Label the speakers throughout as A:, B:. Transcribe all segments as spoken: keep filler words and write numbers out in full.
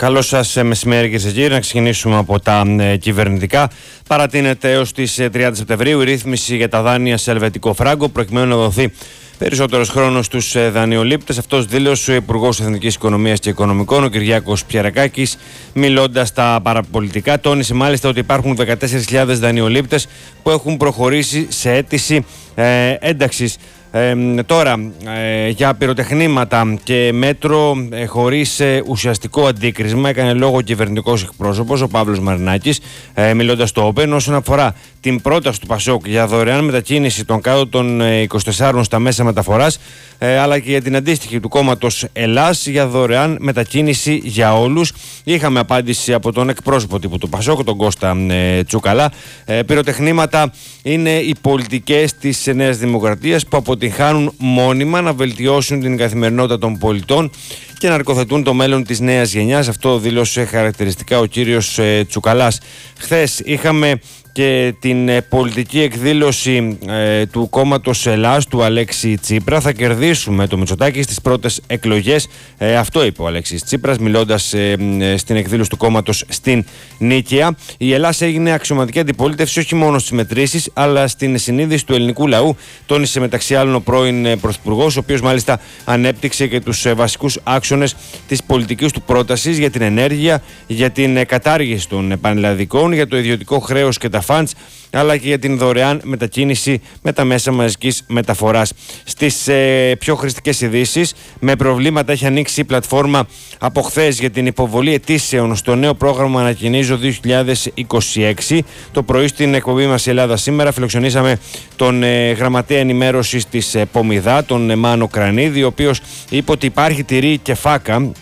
A: Καλό σας μεσημέρι, κυρίες και κύριοι. Να ξεκινήσουμε από τα ε, κυβερνητικά. Παρατείνεται έως τις τριάντα Σεπτεμβρίου η ρύθμιση για τα δάνεια σε ελβετικό φράγκο, προκειμένου να δοθεί περισσότερος χρόνος στους ε, δανειολήπτες. Αυτός δήλωσε ο Υπουργός Εθνικής Οικονομίας και Οικονομικών, ο Κυριάκος Πιερακάκης, μιλώντας στα παραπολιτικά. Τόνισε μάλιστα ότι υπάρχουν δεκατέσσερις χιλιάδες δανειολήπτες που έχουν προχωρήσει σε αίτηση ε, ένταξης. Ε, τώρα, ε, για πυροτεχνήματα και μέτρο ε, χωρίς ε, ουσιαστικό αντίκρισμα έκανε λόγο ο κυβερνητικός εκπρόσωπος, ο Παύλος Μαρινάκης, ε, μιλώντας στο Open όσον αφορά την πρόταση του Πασόκ για δωρεάν μετακίνηση των κάτω των ε, είκοσι τεσσάρων στα μέσα μεταφοράς, ε, αλλά και για την αντίστοιχη του κόμματος Ελλάς για δωρεάν μετακίνηση για όλους. Είχαμε απάντηση από τον εκπρόσωπο τύπου του Πασόκ, τον Κώστα ε, Τσούκαλα. Ε, πυροτεχνήματα είναι οι πολιτικές της Νέας Δημοκρατίας που αποτυγχάνουν μόνιμα να βελτιώσουν την καθημερινότητα των πολιτών και να αρκοθετούν το μέλλον της νέας γενιάς. Αυτό δήλωσε χαρακτηριστικά ο κύριος ε, Τσουκαλάς. Χθες είχαμε και την ε, πολιτική εκδήλωση ε, του κόμματος Ελλάς, του Αλέξη Τσίπρα. Θα κερδίσουμε το Μητσοτάκη στις πρώτες εκλογές. Ε, αυτό είπε ο Αλέξης Τσίπρας, μιλώντας ε, ε, στην εκδήλωση του κόμματος στην Νίκαια. Η Ελλάς έγινε αξιωματική αντιπολίτευση όχι μόνο στις μετρήσεις, αλλά στην συνείδηση του ελληνικού λαού, τόνισε μεταξύ άλλων ο πρώην ε, Πρωθυπουργός, ο οποίος μάλιστα ανέπτυξε και τους ε, βασικούς άξονες της πολιτικής του πρότασης για την ενέργεια, για την ε, κατάργηση των πανελλαδικών, για το ιδιωτικό χρέος και τα φαντς, αλλά και για την δωρεάν μετακίνηση με τα μέσα μαζικής μεταφοράς. Στις ε, πιο χρηστικές ειδήσεις, με προβλήματα έχει ανοίξει η πλατφόρμα από χθες για την υποβολή αιτήσεων στο νέο πρόγραμμα Ανακοινίζω δύο χιλιάδες είκοσι έξι. Το πρωί στην εκπομπή μας η Ελλάδα σήμερα φιλοξενήσαμε τον ε, γραμματέα ενημέρωσης της ε, Πομιδά, τον ε, Μάνο Κρανίδη, ο οποίος είπε ότι υπάρχει τυρί και φάκα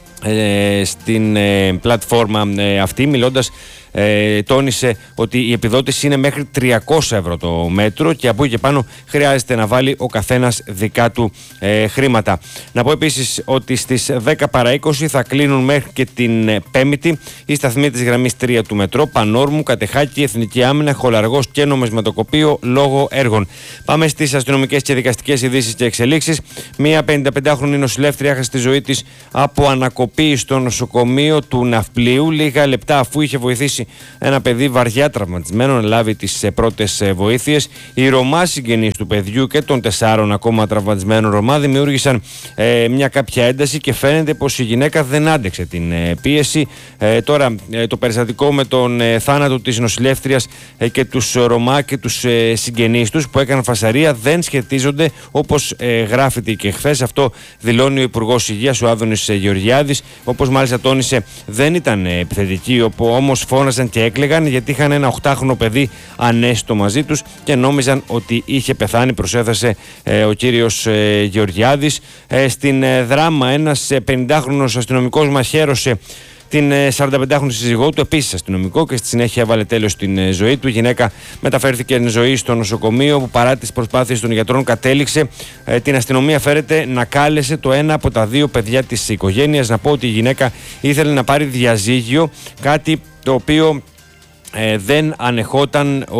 A: ε, στην ε, πλατφόρμα ε, αυτή, μιλώντας. Ε, τόνισε ότι η επιδότηση είναι μέχρι τριακόσια ευρώ το μέτρο και από εκεί και πάνω χρειάζεται να βάλει ο καθένας δικά του ε, χρήματα. Να πω επίσης ότι στις δέκα παρά είκοσι θα κλείνουν μέχρι και την ε, Πέμπτη η σταθμή της γραμμής τρία του μετρό, Πανόρμου, Κατεχάκη, Εθνική Άμυνα, Χολαργός και Νομισματοκοπείο λόγω έργων. Πάμε στις αστυνομικές και δικαστικές ειδήσεις και εξελίξεις. Μία πενηνταπεντάχρονη νοσηλεύτρια έχασε τη ζωή της από ανακοπή στο νοσοκομείο του Ναυπλίου λίγα λεπτά αφού είχε βοηθήσει ένα παιδί βαριά τραυματισμένο να λάβει τις πρώτες βοήθειες. Οι Ρωμά συγγενείς του παιδιού και των τεσσάρων ακόμα τραυματισμένων Ρωμά δημιούργησαν ε, μια κάποια ένταση και φαίνεται πως η γυναίκα δεν άντεξε την ε, πίεση. Ε, τώρα ε, το περιστατικό με τον ε, θάνατο της νοσηλεύτριας ε, και τους Ρωμά και τους ε, συγγενείς τους που έκαναν φασαρία δεν σχετίζονται όπως ε, γράφεται και χθες. Αυτό δηλώνει ο Υπουργός Υγείας, ο Άδωνης Γεωργιάδης, όπως μάλιστα τόνισε δεν ήταν ε, επιθετική, όπου όμως φώναζαν και έκλαιγαν γιατί είχαν ένα οκτάχρονο παιδί ανέστητο μαζί τους και νόμιζαν ότι είχε πεθάνει, προσέθεσε ε, ο κύριος ε, Γεωργιάδης. Ε, στην ε, Δράμα ένας ε, πενηντάχρονος αστυνομικός μαχαίρωσε την ε, σαρανταπεντάχρονη σύζυγό του, επίσης αστυνομικό, και στη συνέχεια έβαλε τέλος στην ε, ζωή του. Η γυναίκα μεταφέρθηκε εν ζωή στο νοσοκομείο, που παρά τις προσπάθειες των γιατρών κατέληξε. Ε, την αστυνομία φέρεται να κάλεσε το ένα από τα δύο παιδιά της οικογένειας. Να πω ότι η γυναίκα ήθελε να πάρει διαζύγιο, κάτι το οποίο ε, δεν ανεχόταν ο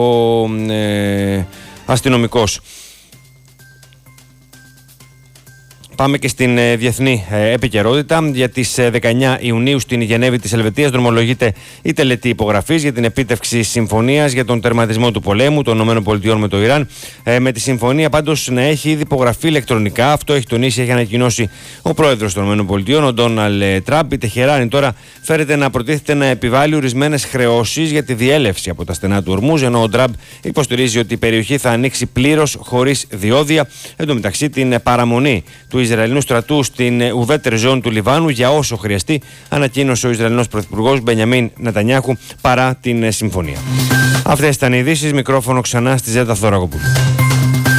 A: ε, αστυνομικός. Πάμε και στην ε, διεθνή ε, επικαιρότητα. Για τις ε, δεκαεννιά Ιουνίου στην Γενέβη της Ελβετίας δρομολογείται η τελετή υπογραφής για την επίτευξη συμφωνίας για τον τερματισμό του πολέμου των ΗΠΑ με το Ιράν. Ε, με τη συμφωνία πάντως να έχει ήδη υπογραφεί ηλεκτρονικά. Αυτό έχει τονίσει, έχει ανακοινώσει ο πρόεδρος των ΗΠΑ, ο Ντόναλντ Τραμπ. Η Τεχεράνη τώρα φέρεται να προτίθεται να επιβάλλει ορισμένες χρεώσεις για τη διέλευση από τα στενά του Ορμούζ, ενώ ο Τραμπ υποστηρίζει ότι η περιοχή θα ανοίξει πλήρως χωρίς διόδια. Εν τω μεταξύ, την παραμονή του Ισραηλινού στρατού στην ουδέτερη ζώνη του Λιβάνου για όσο χρειαστεί, ανακοίνωσε ο Ισραηλινός Πρωθυπουργός Μπενιαμίν Νετανιάχου παρά την συμφωνία. Αυτές ήταν οι ειδήσεις. Μικρόφωνο ξανά στη Ζέτα Θωρακοπούλου.